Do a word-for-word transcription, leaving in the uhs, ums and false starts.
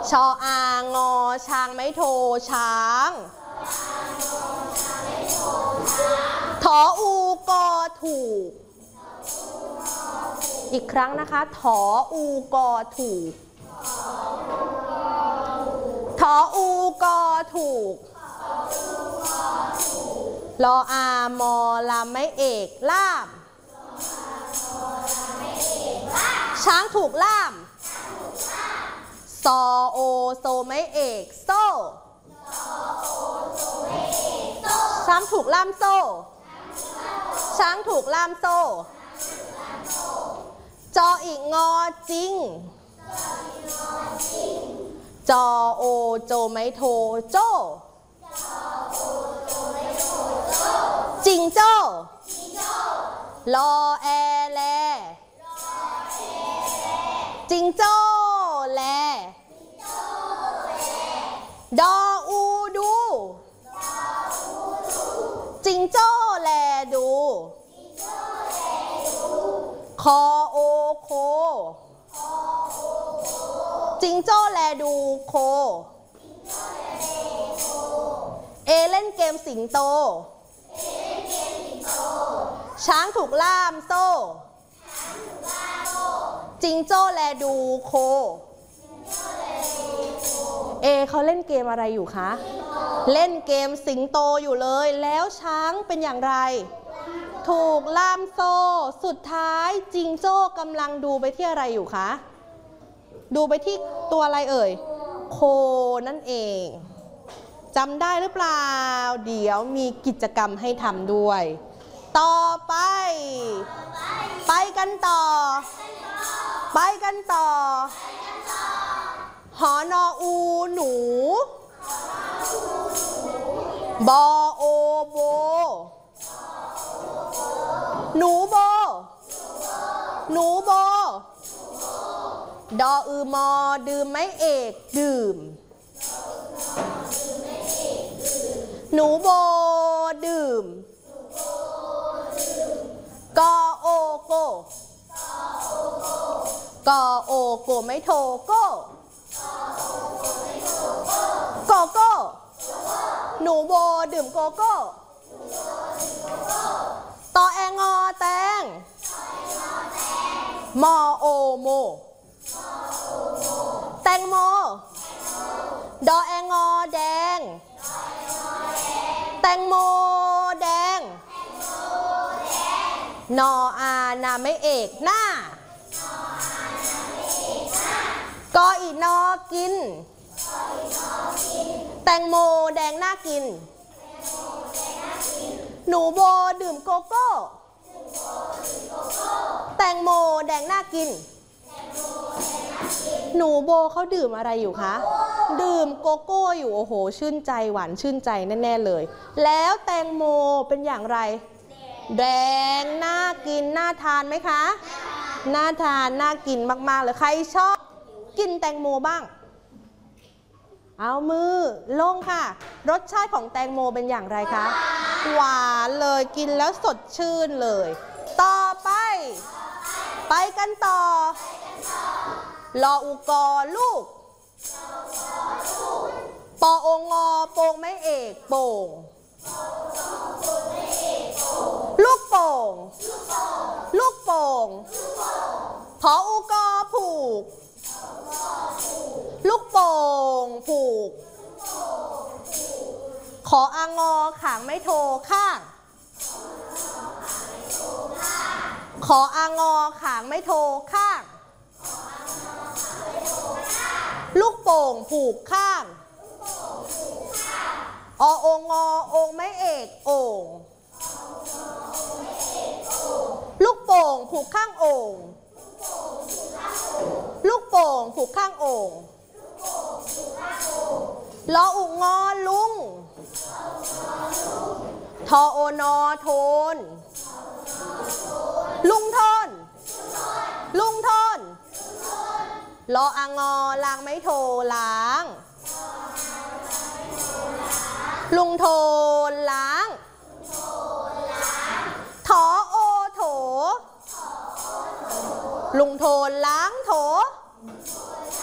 ชออางอช้างไม่โทช้างถออูกอถูกอีกครั้งนะคะถออูกอถูกถออูกอถูกลออามอลาไม่เอกล่ามช้างถูกล่ามซอโอโซไม่เอกโซ่ช้างถูกล่ามโซ่ช้างถูกล่ามโซ่จออีกงอจริงจอโอโจไม่โทโจจิงโจ้ลอแอแลจิงโจ้แลดออูดูจิงโจ้แลดูคอโอโคจิงโจ้แลดูโคเอเล่นเกมสิงโตช้างถูกล่ามโซ่จิงโจ้แลดูโคเอเขาเล่นเกมอะไรอยู่คะเล่นเกมสิงโตอยู่เลยแล้วช้างเป็นอย่างไรถูกล่ามโซ่สุดท้ายจิงโจ้กำลังดูไปที่อะไรอยู่คะดูไปที่ตัวอะไรเอ่ยโคนั่นเองจำได้หรือเปล่าเดี๋ยวมีกิจกรรมให้ทำด้วยต่อไปไปกันต่อไปกันต่อหอนออูหนูบอโอโบหนูโบหนูโบดออือมอดื่มไม่เอกดื่มหนูโบดื่มกอโอโกกอโอโกไม่โทโกโกโก้หนูโบดื่มโกโก้ตอแองอแตงมอโอโมแตงโมดอแองอแดงแตงโมแดงนออานาไม่เอกหน้ากออีนอกินแตงโมแดงน่ากินหนูโบดื่มโกโก้แตงโมแดงน่ากินหนูโบเขาดื่มอะไรอยู่คะดื่มโกโก้อยู่โอ้โหชื่นใจหวานชื่นใจแน่ๆเลยแล้วแตงโมเป็นอย่างไรแดงน่ากินน่าทานไหมคะน่าทานน่ากินมากๆเลยใครชอบกินแตงโมบ้างเอามือลงค่ะรสชาติของแตงโมเป็นอย่างไรคะหวานเลยกินแล้วสดชื่นเลยต่อไปไปกันต่อลออูกอลูกปอโองอโป่งไม่เอกโป่งลูกโป่งลูกโป่งผออูกอผูกลูกโป่งผูกขออางอขางไม่โทข้างขออางอขางไม่โทข้างลูกโป่งผูกข้างอโองอโองไม่เอกโอ่งลูกโป่งผูกข้างโอ่งลูกโป่งผูกข้างโอ่งลออุงอลุงทอโอนอโทนลุงทนลุงทนลออางอล้างไม่โทล้างลุงโทนล้างถอโอโถลุงโทนล้างโถ